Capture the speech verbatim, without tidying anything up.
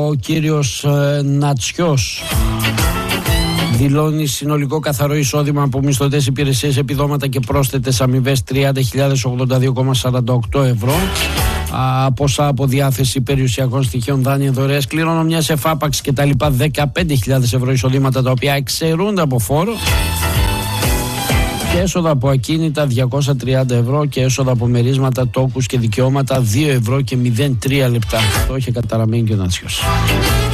ο κύριος ε, Νατσιός. Δηλώνει συνολικό καθαρό εισόδημα από μισθωτές υπηρεσίες, επιδόματα και πρόσθετες αμοιβές τριάντα χιλιάδες ογδόντα δύο κόμμα σαράντα οκτώ ευρώ. Α, ποσά από διάθεση περιουσιακών στοιχείων, δάνεια, δωρεές, κληρονομιάς, εφάπαξ και τα λοιπά δεκαπέντε χιλιάδες ευρώ εισοδήματα τα οποία εξαιρούνται από φόρο. Και έσοδα από ακίνητα διακόσια τριάντα ευρώ και έσοδα από μερίσματα, τόκους και δικαιώματα δύο ευρώ και μηδέν τρία λεπτά. Το είχε καταραμένη και ο Νατσιός.